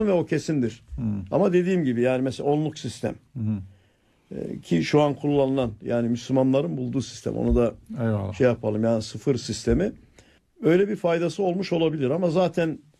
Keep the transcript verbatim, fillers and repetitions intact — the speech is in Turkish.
ve o kesindir. Hı. Ama dediğim gibi yani mesela onluk sistem. Hı. Ee, ki şu an kullanılan yani Müslümanların bulduğu sistem. Onu da Eyvallah. şey yapalım yani sıfır sistemi. Öyle bir faydası olmuş olabilir ama zaten